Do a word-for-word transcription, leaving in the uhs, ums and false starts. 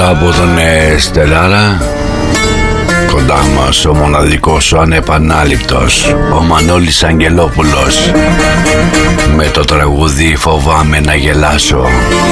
Από τον ε, Στελάρα, κοντά μας ο μοναδικός, ο ανεπανάληπτος, ο Μανώλης Αγγελόπουλος, με το τραγούδι «Φοβάμαι να γελάσω».